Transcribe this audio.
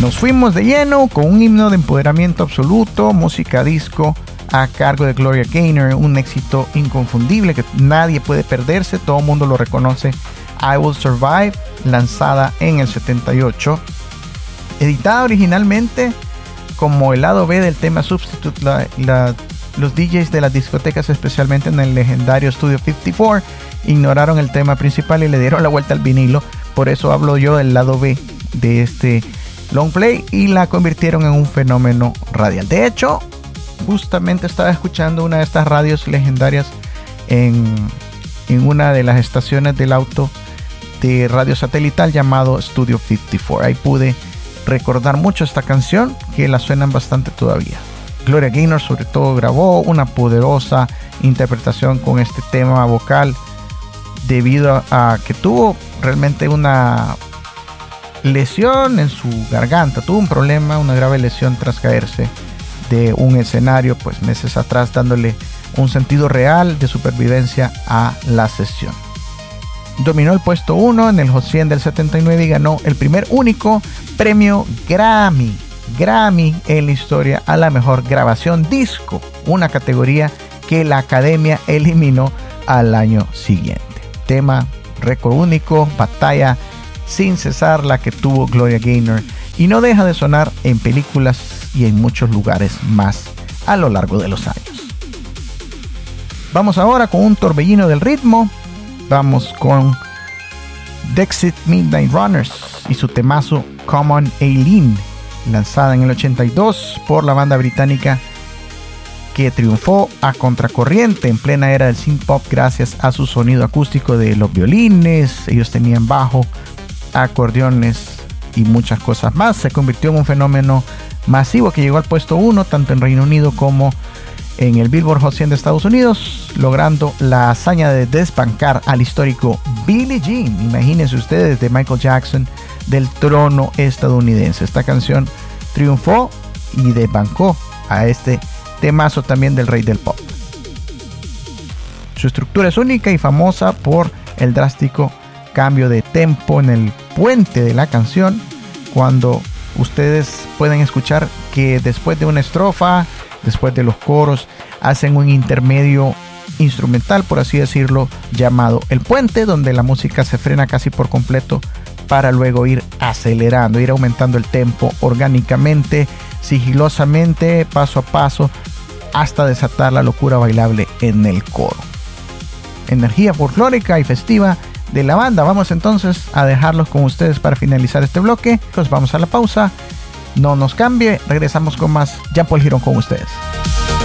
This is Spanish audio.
Nos fuimos de lleno con un himno de empoderamiento absoluto, música disco a cargo de Gloria Gaynor, un éxito inconfundible que nadie puede perderse, todo el mundo lo reconoce. I Will Survive, lanzada en el 78, editada originalmente como el lado B del tema Substitute. Los DJs de las discotecas, especialmente en el legendario Studio 54, ignoraron el tema principal y le dieron la vuelta al vinilo. Por eso hablo yo del lado B de este long play y la convirtieron en un fenómeno radial. De hecho, justamente estaba escuchando una de estas radios legendarias en una de las estaciones del auto de radio satelital llamado Studio 54. Ahí pude recordar mucho esta canción, que la suenan bastante todavía. Gloria Gaynor sobre todo grabó una poderosa interpretación con este tema vocal, debido a que tuvo realmente una lesión en su garganta, tuvo un problema, una grave lesión tras caerse de un escenario pues meses atrás, dándole un sentido real de supervivencia a la sesión. Dominó el puesto 1 en el Hot 100 del 79 y ganó el primer único premio Grammy en la historia a la mejor grabación disco, una categoría que la Academia eliminó al año siguiente. Tema, récord único, batalla sin cesar la que tuvo Gloria Gaynor, y no deja de sonar en películas y en muchos lugares más a lo largo de los años. Vamos ahora con un torbellino del ritmo. Vamos con Dexys Midnight Runners y su temazo Come On Eileen, lanzada en el 82 por la banda británica que triunfó a contracorriente en plena era del synth pop gracias a su sonido acústico de los violines. Ellos tenían bajo, acordeones y muchas cosas más. Se convirtió en un fenómeno masivo que llegó al puesto 1 tanto en Reino Unido como en el Billboard Hot 100 de Estados Unidos, logrando la hazaña de desbancar al histórico Billie Jean. Imagínense ustedes, de Michael Jackson, del trono estadounidense. Esta canción triunfó y desbancó a este temazo también del rey del pop. Su estructura es única y famosa por el drástico cambio de tempo en el puente de la canción, cuando ustedes pueden escuchar que después de una estrofa, después de los coros, hacen un intermedio instrumental, por así decirlo, llamado el puente, donde la música se frena casi por completo para luego ir acelerando, ir aumentando el tempo orgánicamente, sigilosamente, paso a paso, hasta desatar la locura bailable en el coro. Energía folclórica y festiva de la banda. Vamos entonces a dejarlos con ustedes para finalizar este bloque. Pues vamos a la pausa. No nos cambie, regresamos con más Jean Paul Girón con ustedes.